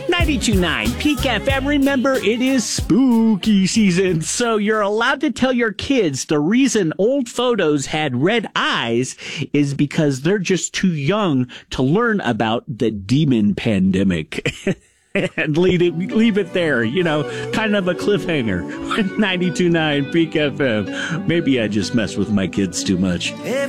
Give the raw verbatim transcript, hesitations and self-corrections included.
ninety-two point nine Peak F M. Remember, it is spooky season, so you're allowed to tell your kids the reason old photos had red eyes is because they're just too young to learn about the demon pandemic. And leave it, leave it there, you know, kind of a cliffhanger. ninety-two point nine Peak F M. Maybe I just mess with my kids too much.